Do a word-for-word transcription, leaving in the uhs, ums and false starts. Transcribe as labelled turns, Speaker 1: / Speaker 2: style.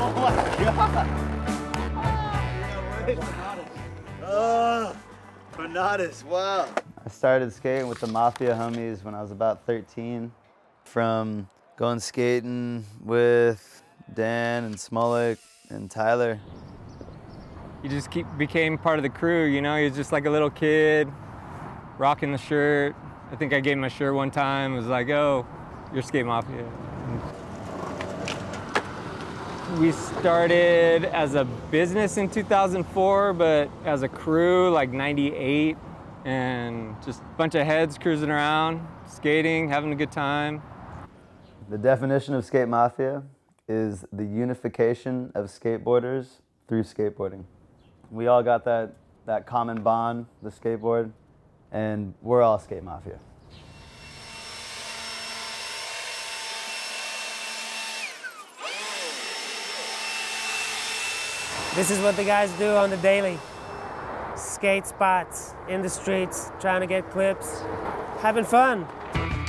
Speaker 1: my God! Oh, Bernardus, wow. I started skating with the Mafia homies when I was about thirteen. From going skating with Dan and Smolik and Tyler.
Speaker 2: You just keep became part of the crew, you know? He was just like a little kid, rocking the shirt. I think I gave him a shirt one time. It was like, oh, you're Skate Mafia. We started as a business in two thousand four, but as a crew, like ninety-eight, and just a bunch of heads cruising around, skating, having a good time.
Speaker 1: The definition of Skate Mafia is the unification of skateboarders through skateboarding. We all got that, that common bond, the skateboard, and we're all Skate Mafia.
Speaker 3: This is what the guys do on the daily. Skate spots, in the streets, trying to get clips, having fun.